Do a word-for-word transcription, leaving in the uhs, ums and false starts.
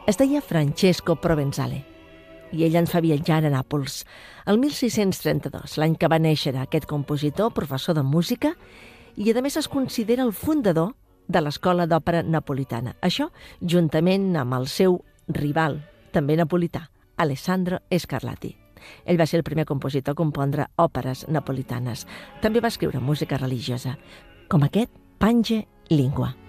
Es deia Francesco Provenzale i ell ens fa viatjar a Nàpols. El mil sis-cents trenta-dos, l'any que va néixer aquest compositor, professor de música, i a més es considera el fundador de l'Escola d'Òpera Napolitana. Això juntament amb el seu rival, també napolità, Alessandro Scarlatti. Ell va ser el primer compositor a compondre òperes napolitanes. També va escriure música religiosa, com aquest Pange Lingua.